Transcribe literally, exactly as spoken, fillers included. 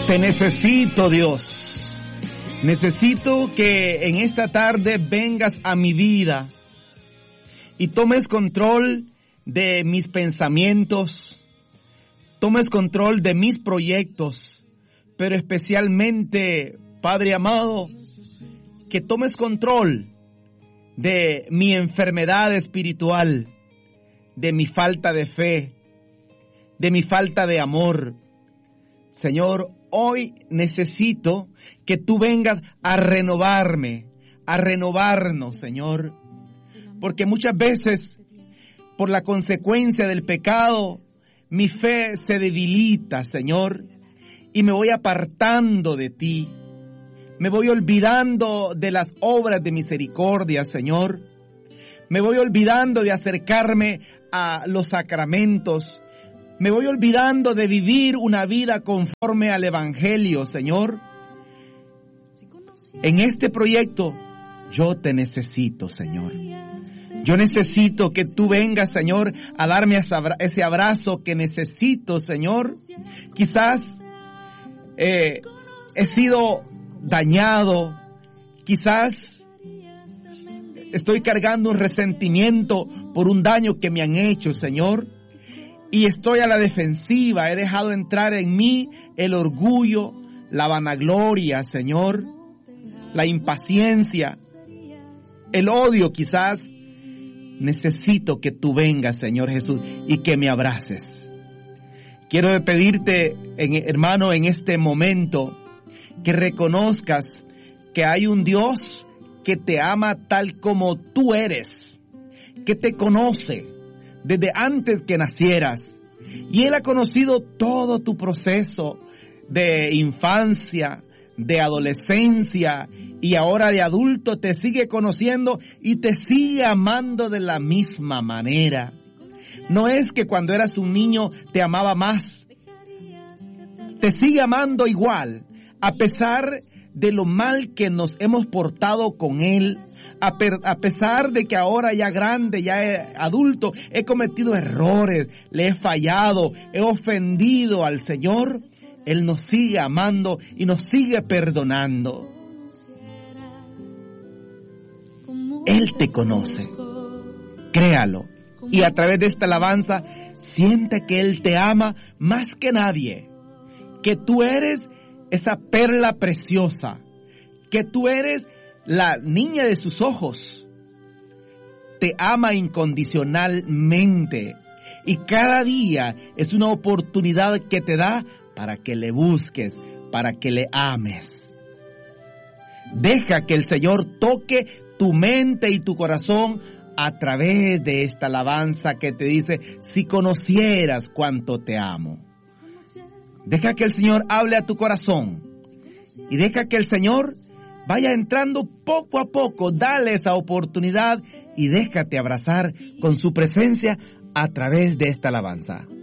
Te necesito, Dios. Necesito que en esta tarde vengas a mi vida y tomes control de mis pensamientos, tomes control de mis proyectos, pero especialmente, Padre amado, que tomes control de mi enfermedad espiritual, de mi falta de fe, de mi falta de amor. Señor, hoy necesito que tú vengas a renovarme, a renovarnos, Señor, porque muchas veces, por la consecuencia del pecado, mi fe se debilita, Señor, y me voy apartando de ti. Me voy olvidando de las obras de misericordia, Señor. Me voy olvidando de acercarme a los sacramentos. Me voy olvidando de vivir una vida conforme al Evangelio, Señor. En este proyecto, yo te necesito, Señor. Yo necesito que tú vengas, Señor, a darme ese abrazo que necesito, Señor. Quizás eh, he sido dañado, quizás estoy cargando un resentimiento por un daño que me han hecho, Señor. Y estoy a la defensiva, he dejado entrar en mí el orgullo, la vanagloria, Señor, la impaciencia, el odio quizás. Necesito que tú vengas, Señor Jesús, y que me abraces. Quiero pedirte, hermano, en este momento, que reconozcas que hay un Dios que te ama tal como tú eres, que te conoce desde antes que nacieras, y Él ha conocido todo tu proceso de infancia, de adolescencia y ahora de adulto. Te sigue conociendo y te sigue amando de la misma manera. No es que cuando eras un niño te amaba más, te sigue amando igual, a pesar de lo mal que nos hemos portado con Él, a, per, a pesar de que ahora ya grande, ya adulto, he cometido errores, le he fallado, he ofendido al Señor. Él nos sigue amando y nos sigue perdonando. Él te conoce, créalo, y a través de esta alabanza siente que Él te ama más que nadie, que tú eres esa perla preciosa, que tú eres la niña de sus ojos. Te ama incondicionalmente y cada día es una oportunidad que te da para que le busques, para que le ames. Deja que el Señor toque tu mente y tu corazón a través de esta alabanza que te dice: si conocieras cuánto te amo. Deja que el Señor hable a tu corazón y deja que el Señor vaya entrando poco a poco. Dale esa oportunidad y déjate abrazar con su presencia a través de esta alabanza.